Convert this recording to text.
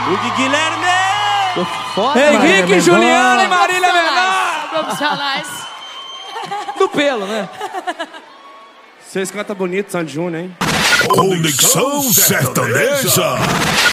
Hugo Guilherme! Tô foda, Henrique, Juliana e Marília Menor! Profissionais. Do pelo, né? Vocês cantam bonito, Sandy Júnior, hein? Conexão Sertaneja.